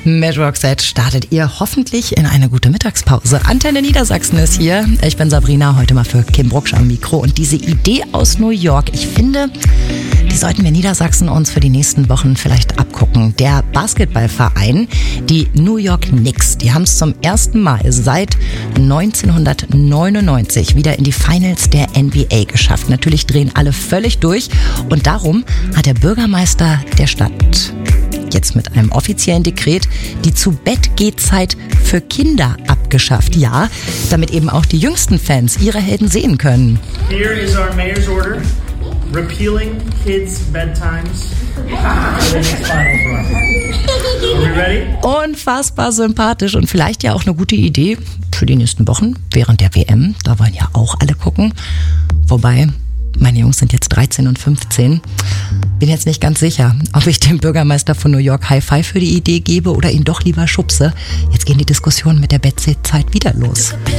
Mit Roxette startet ihr hoffentlich in eine gute Mittagspause. Antenne Niedersachsen ist hier. Ich bin Sabrina, heute mal für Kim Brucksch am Mikro. Und diese Idee aus New York, ich finde, die sollten wir Niedersachsen uns für die nächsten Wochen vielleicht abgucken. Der Basketballverein, die New York Knicks, die haben es zum ersten Mal seit 1999 wieder in die Finals der NBA geschafft. Natürlich drehen alle völlig durch und darum hat der Bürgermeister der Stadt jetzt mit einem offiziellen Dekret die Zu-Bett-Geh-Zeit für Kinder abgeschafft. Ja, damit eben auch die jüngsten Fans ihre Helden sehen können. Here is our mayor's order, repealing kids' bedtimes for the next final run. Are we ready? Unfassbar sympathisch und vielleicht ja auch eine gute Idee für die nächsten Wochen während der WM. Da wollen ja auch alle gucken. Wobei, meine Jungs sind jetzt 13 und 15. Bin jetzt nicht ganz sicher, ob ich dem Bürgermeister von New York High Five für die Idee gebe oder ihn doch lieber schubse. Jetzt gehen die Diskussionen mit der Bettzeit wieder los.